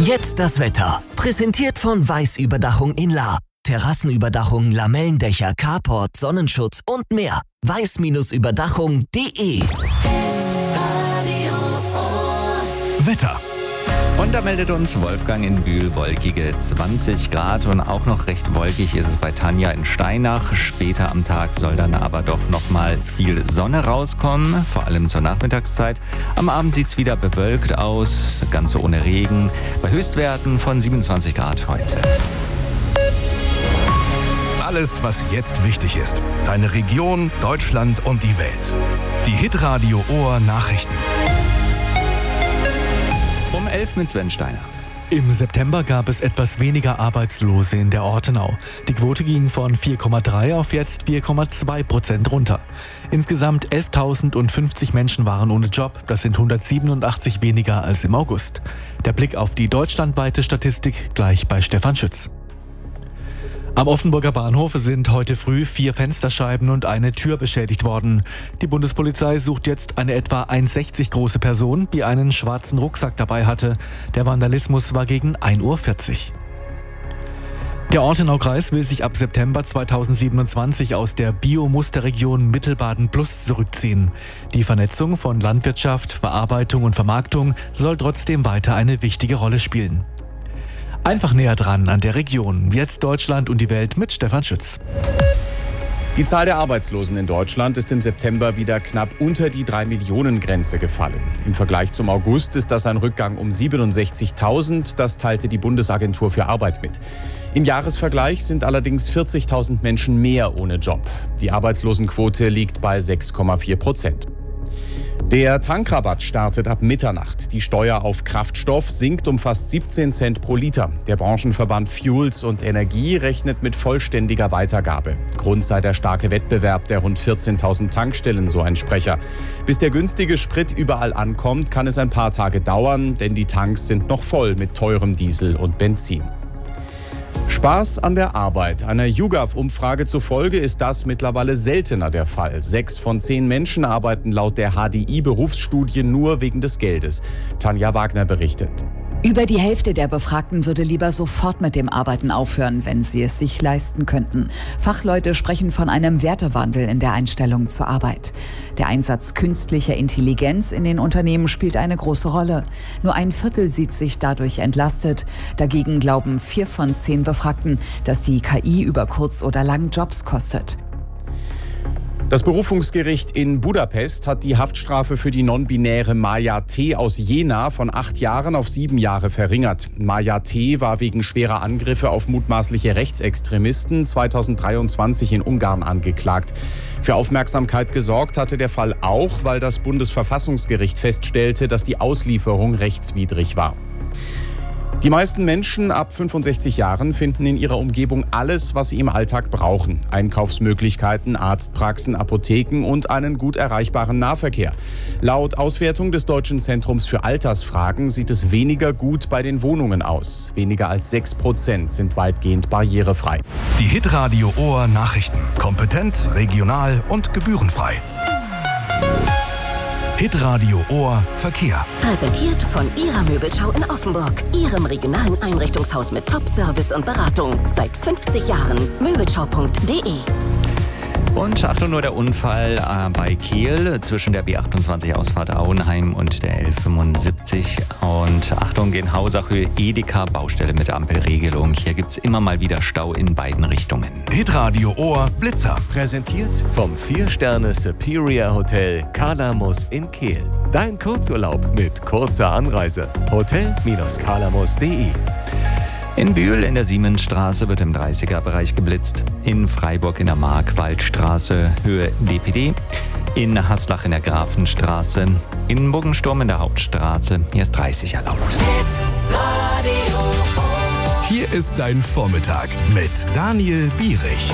Jetzt das Wetter. Präsentiert von Weiß-Überdachung in Lahr. Terrassenüberdachung, Lamellendächer, Carport, Sonnenschutz und mehr. weiß-überdachung.de. Wetter. Und da meldet uns Wolfgang in Bühl wolkige 20 Grad und auch noch recht wolkig ist es bei Tanja in Steinach. Später am Tag soll dann aber doch nochmal viel Sonne rauskommen, vor allem zur Nachmittagszeit. Am Abend sieht es wieder bewölkt aus, ganz ohne Regen, bei Höchstwerten von 27 Grad heute. Alles, was jetzt wichtig ist. Deine Region, Deutschland und die Welt. Die Hitradio Ohr Nachrichten. Um 11 mit Sven Steiner. Im September gab es etwas weniger Arbeitslose in der Ortenau. Die Quote ging von 4,3 auf jetzt 4,2% runter. Insgesamt 11.050 Menschen waren ohne Job. Das sind 187 weniger als im August. Der Blick auf die deutschlandweite Statistik gleich bei Stefan Schütz. Am Offenburger Bahnhof sind heute früh 4 Fensterscheiben und eine Tür beschädigt worden. Die Bundespolizei sucht jetzt eine etwa 1,60 große Person, die einen schwarzen Rucksack dabei hatte. Der Vandalismus war gegen 1:40 Uhr. Der Ortenaukreis will sich ab September 2027 aus der Bio-Musterregion Mittelbaden-Plus zurückziehen. Die Vernetzung von Landwirtschaft, Verarbeitung und Vermarktung soll trotzdem weiter eine wichtige Rolle spielen. Einfach näher dran an der Region. Jetzt Deutschland und die Welt mit Stefan Schütz. Die Zahl der Arbeitslosen in Deutschland ist im September wieder knapp unter die 3-Millionen-Grenze gefallen. Im Vergleich zum August ist das ein Rückgang um 67.000. Das teilte die Bundesagentur für Arbeit mit. Im Jahresvergleich sind allerdings 40.000 Menschen mehr ohne Job. Die Arbeitslosenquote liegt bei 6,4%. Der Tankrabatt startet ab Mitternacht. Die Steuer auf Kraftstoff sinkt um fast 17 Cent pro Liter. Der Branchenverband Fuels und Energie rechnet mit vollständiger Weitergabe. Grund sei der starke Wettbewerb der rund 14.000 Tankstellen, so ein Sprecher. Bis der günstige Sprit überall ankommt, kann es ein paar Tage dauern, denn die Tanks sind noch voll mit teurem Diesel und Benzin. Spaß an der Arbeit. Einer YouGov-Umfrage zufolge ist das mittlerweile seltener der Fall. 6 von 10 Menschen arbeiten laut der HDI-Berufsstudie nur wegen des Geldes. Tanja Wagner berichtet. Über die Hälfte der Befragten würde lieber sofort mit dem Arbeiten aufhören, wenn sie es sich leisten könnten. Fachleute sprechen von einem Wertewandel in der Einstellung zur Arbeit. Der Einsatz künstlicher Intelligenz in den Unternehmen spielt eine große Rolle. Nur 1/4 sieht sich dadurch entlastet. Dagegen glauben 4 von 10 Befragten, dass die KI über kurz oder lang Jobs kostet. Das Berufungsgericht in Budapest hat die Haftstrafe für die non-binäre Maja T. aus Jena von 8 Jahren auf 7 Jahre verringert. Maja T. war wegen schwerer Angriffe auf mutmaßliche Rechtsextremisten 2023 in Ungarn angeklagt. Für Aufmerksamkeit gesorgt hatte der Fall auch, weil das Bundesverfassungsgericht feststellte, dass die Auslieferung rechtswidrig war. Die meisten Menschen ab 65 Jahren finden in ihrer Umgebung alles, was sie im Alltag brauchen. Einkaufsmöglichkeiten, Arztpraxen, Apotheken und einen gut erreichbaren Nahverkehr. Laut Auswertung des Deutschen Zentrums für Altersfragen sieht es weniger gut bei den Wohnungen aus. Weniger als 6% sind weitgehend barrierefrei. Die Hitradio Ohr Nachrichten. Kompetent, regional und gebührenfrei. Hitradio Ohr Verkehr. Präsentiert von Ihrer Möbelschau in Offenburg. Ihrem regionalen Einrichtungshaus mit Top-Service und Beratung. Seit 50 Jahren. Möbelschau.de. Und Achtung, nur der Unfall bei Kehl zwischen der B28 Ausfahrt Auenheim und der L75. Und Achtung, Genhausachhöhe Edeka, Baustelle mit Ampelregelung. Hier gibt es immer mal wieder Stau in beiden Richtungen. Hitradio Ohr Blitzer. Präsentiert vom 4-Sterne Superior Hotel Kalamus in Kehl. Dein Kurzurlaub mit kurzer Anreise. Hotel-kalamus.de. In Bühl in der Siemensstraße wird im 30er-Bereich geblitzt. In Freiburg in der Markwaldstraße Höhe DPD. In Haslach in der Grafenstraße. In Muggensturm in der Hauptstraße. Hier ist 30 erlaubt. Hier ist dein Vormittag mit Daniel Bierich.